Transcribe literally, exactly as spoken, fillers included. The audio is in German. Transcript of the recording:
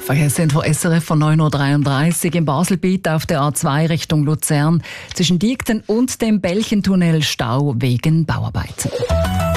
Verkehrsinfo S R F von neun Uhr dreiunddreißig im Baselbiet auf der A zwei Richtung Luzern. Zwischen Diekten und dem Belchentunnel Stau wegen Bauarbeiten.